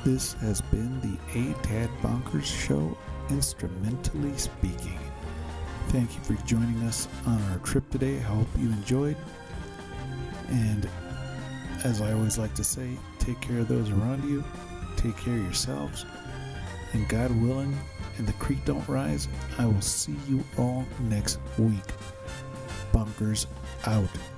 This has been the A Tad Bonkers Show, instrumentally speaking. Thank you for joining us on our trip today. I hope you enjoyed. And as I always like to say, take care of those around you, take care of yourselves, and God willing, and the creek don't rise, I will see you all next week. Bonkers out.